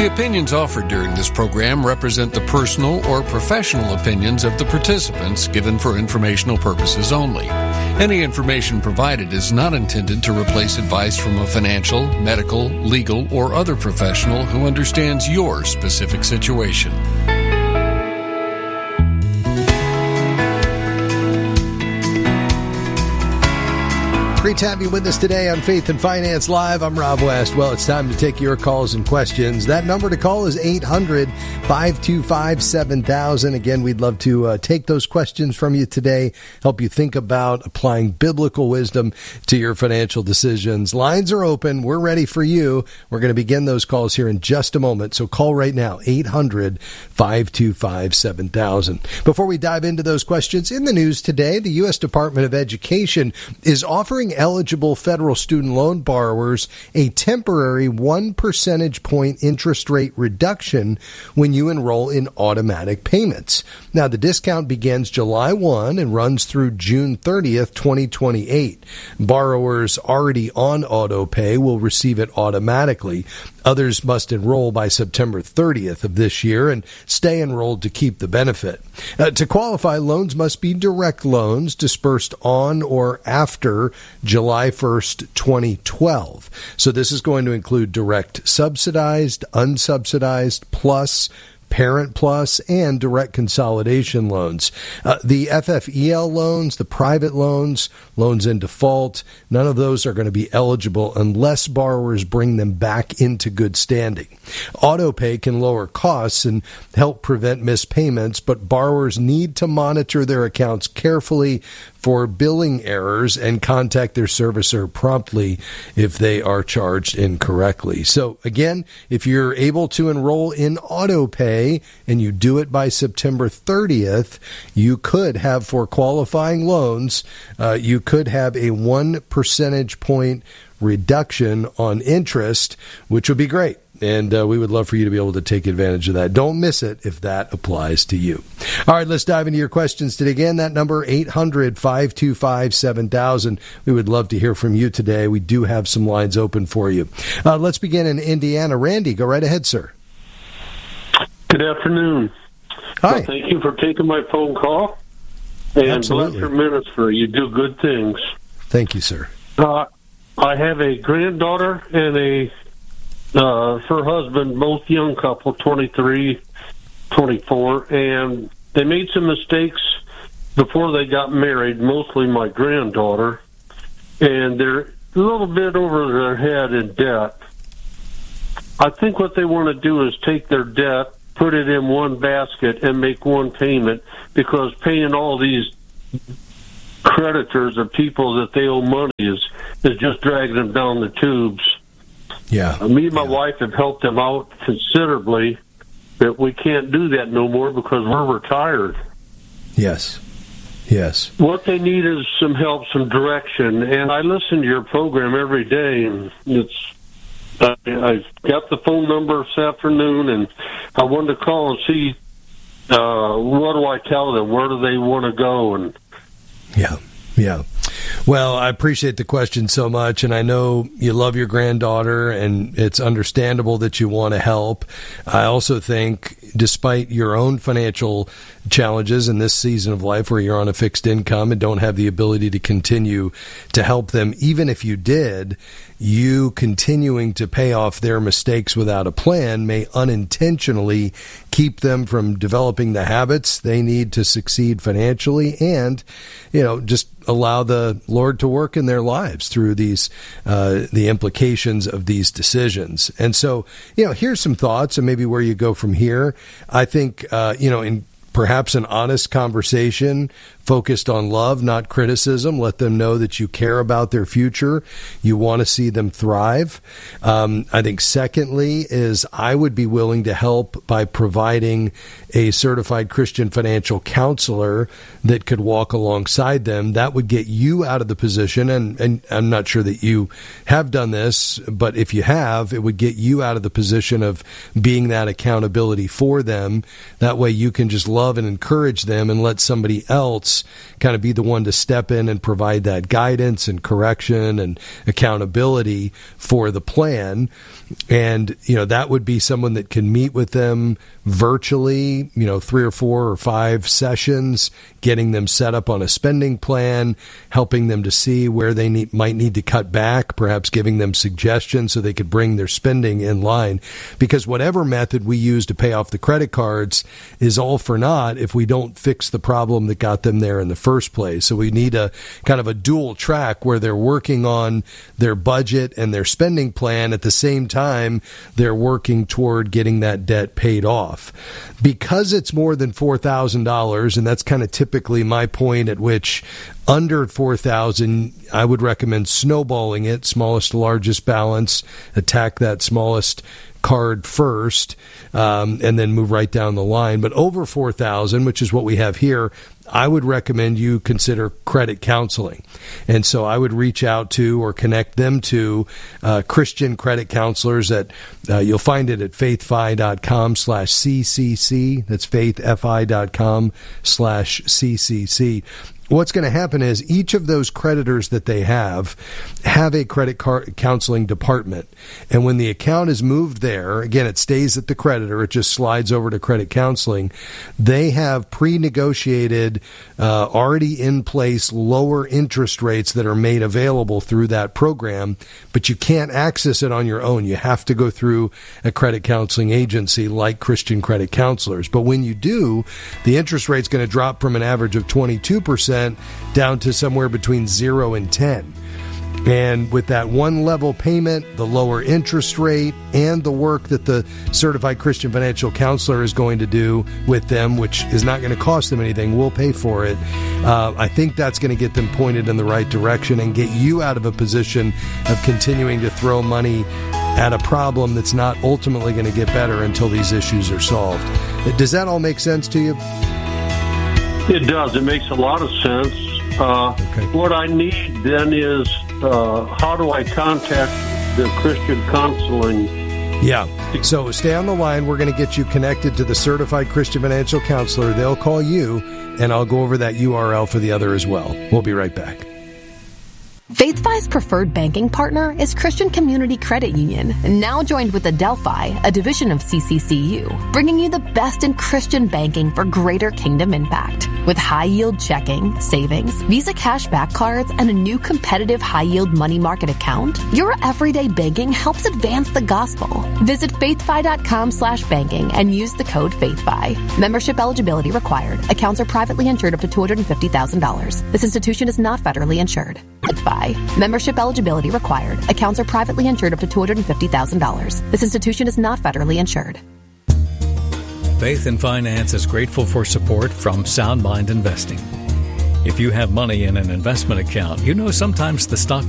The opinions offered during this program represent the personal or professional opinions of the participants given for informational purposes only. Any information provided is not intended to replace advice from a financial, medical, legal, or other professional who understands your specific situation. Great to have you with us today on Faith and Finance Live. I'm Rob West. Well, it's time to take your calls and questions. That number to call is 800-525-7000. Again, we'd love to take those questions from you today, help you think about applying biblical wisdom to your financial decisions. Lines are open. We're ready for you. We're going to begin those calls here in just a moment. So call right now, 800-525-7000. Before we dive into those questions, in the news today, the U.S. Department of Education is offering eligible federal student loan borrowers a temporary 1 percentage point interest rate reduction when you enroll in automatic payments. Now, the discount begins July 1 and runs through June 30th, 2028. Borrowers already on auto pay will receive it automatically. Others must enroll by September 30th of this year and stay enrolled to keep the benefit. To qualify, loans must be direct loans dispersed on or after July 1st, 2012. So this is going to include direct subsidized, unsubsidized, plus, Parent Plus, and direct consolidation loans. The FFEL loans, the private loans, loans in default, none of those are going to be eligible unless borrowers bring them back into good standing. Autopay can lower costs and help prevent missed payments, but borrowers need to monitor their accounts carefully for billing errors and contact their servicer promptly if they are charged incorrectly. So again, if you're able to enroll in autopay and you do it by September 30th, you could have, for qualifying loans, you could have a 1 percentage point reduction on interest, which would be great. And we would love for you to be able to take advantage of that. Don't miss it if that applies to you. All right, let's dive into your questions today. Again, that number, 800-525-7000. We would love to hear from you today. We do have some lines open for you. Let's begin in Indiana. Randy, go right ahead, sir. Good afternoon. Hi. Well, thank you for taking my phone call. And Absolutely. bless your ministry. You do good things. Thank you, sir. I have a granddaughter and her husband, both young couple, 23, 24, and they made some mistakes before they got married, mostly my granddaughter, and they're a little bit over their head in debt. I think what they want to do is take their debt, put it in one basket, and make one payment, because paying all these creditors or people that they owe money is just dragging them down the tubes. Yeah. Me and my wife have helped them out considerably, but we can't do that no more because we're retired. Yes. Yes. What they need is some help, some direction, and I listen to your program every day, and I've got the phone number this afternoon, and I wanted to call and see what do I tell them? Where do they want to go? And yeah. Well, I appreciate the question so much, and I know you love your granddaughter, and it's understandable that you want to help. I also think, despite your own financial challenges in this season of life where you're on a fixed income and don't have the ability to continue to help them, even if you did, you continuing to pay off their mistakes without a plan may unintentionally keep them from developing the habits they need to succeed financially, and, just allow the Lord to work in their lives through these, the implications of these decisions. And so, here's some thoughts and maybe where you go from here. I think, in perhaps an honest conversation focused on love, not criticism. Let them know that you care about their future. You want to see them thrive. I think secondly is I would be willing to help by providing a certified Christian financial counselor that could walk alongside them. That would get you out of the position, and I'm not sure that you have done this, but if you have, it would get you out of the position of being that accountability for them. That way you can just love love and encourage them and let somebody else kind of be the one to step in and provide that guidance and correction and accountability for the plan. And, that would be someone that can meet with them virtually, 3 or 4 or 5 sessions, getting them set up on a spending plan, helping them to see where they might need to cut back, perhaps giving them suggestions so they could bring their spending in line. Because whatever method we use to pay off the credit cards is all for naught if we don't fix the problem that got them there in the first place. So we need a kind of a dual track where they're working on their budget and their spending plan at the same time they're working toward getting that debt paid off. Because it's more than $4,000, and that's kind of typically my point at which under $4,000, I would recommend snowballing it, smallest to largest balance, attack that smallest card first, and then move right down the line. But over $4,000, which is what we have here, I would recommend you consider credit counseling. And so I would reach out to or connect them to Christian credit counselors that you'll find it at faithfi.com/CCC. That's faithfi.com/CCC. What's going to happen is each of those creditors that they have a credit counseling department. And when the account is moved there, again, it stays at the creditor. It just slides over to credit counseling. They have pre-negotiated, already in place lower interest rates that are made available through that program, but you can't access it on your own. You have to go through a credit counseling agency like Christian Credit Counselors. But when you do, the interest rate's going to drop from an average of 22% down to somewhere between 0 and 10. And with that one level payment, the lower interest rate, and the work that the certified Christian financial counselor is going to do with them, which is not going to cost them anything, we'll pay for it. I think that's going to get them pointed in the right direction and get you out of a position of continuing to throw money at a problem that's not ultimately going to get better until these issues are solved. Does that all make sense to you? It does. It makes a lot of sense. Okay. What I need then is how do I contact the Christian counseling? Yeah. So stay on the line. We're going to get you connected to the certified Christian financial counselor. They'll call you, and I'll go over that URL for the other as well. We'll be right back. FaithFi's preferred banking partner is Christian Community Credit Union, now joined with Adelphi, a division of CCCU, bringing you the best in Christian banking for greater kingdom impact. With high-yield checking, savings, Visa cashback cards, and a new competitive high-yield money market account, your everyday banking helps advance the gospel. Visit faithfi.com/banking and use the code FaithFi. Membership eligibility required. Accounts are privately insured up to $250,000. This institution is not federally insured. FaithFi. Membership eligibility required. Accounts are privately insured up to $250,000. This institution is not federally insured. Faith in Finance is grateful for support from Sound Mind Investing. If you have money in an investment account, you know sometimes the stock